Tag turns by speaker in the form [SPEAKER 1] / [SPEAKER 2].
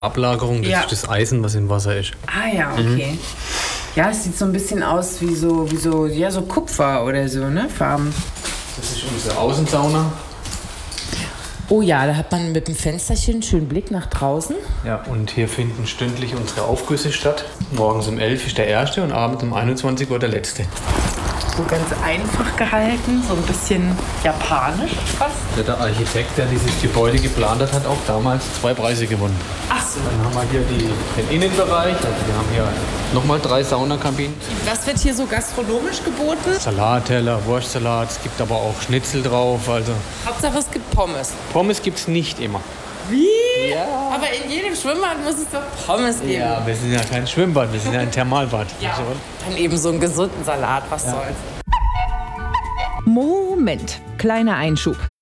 [SPEAKER 1] Ablagerung, das ist das Eisen, was im Wasser ist.
[SPEAKER 2] Ah ja, okay. Ja, es sieht so ein bisschen aus wie so Kupfer oder so, ne? Farben.
[SPEAKER 1] Das ist unsere Außensauna.
[SPEAKER 2] Oh ja, da hat man mit dem Fensterchen einen schönen Blick nach draußen.
[SPEAKER 1] Ja, und hier finden stündlich unsere Aufgüsse statt. Morgens um 11 ist der erste und abends um 21 Uhr der letzte.
[SPEAKER 2] So ganz einfach gehalten, so ein bisschen japanisch fast.
[SPEAKER 1] Der Architekt, der dieses Gebäude geplant hat, hat auch damals 2 Preise gewonnen.
[SPEAKER 2] Ach so.
[SPEAKER 1] Dann haben wir hier den Innenbereich. Also wir haben hier nochmal 3 Saunakabinen.
[SPEAKER 2] Was wird hier so gastronomisch geboten?
[SPEAKER 1] Salatteller, Wurstsalat, es gibt aber auch Schnitzel drauf. Also
[SPEAKER 2] Hauptsache es gibt Pommes.
[SPEAKER 1] Pommes gibt es nicht immer.
[SPEAKER 2] Wie?
[SPEAKER 1] Ja.
[SPEAKER 2] Aber in jedem Schwimmbad muss es doch Pommes geben.
[SPEAKER 1] Ja, wir sind ja kein Schwimmbad, wir sind ja ein Thermalbad.
[SPEAKER 2] Ja, dann eben so einen gesunden Salat, was soll's.
[SPEAKER 3] Moment, kleiner Einschub.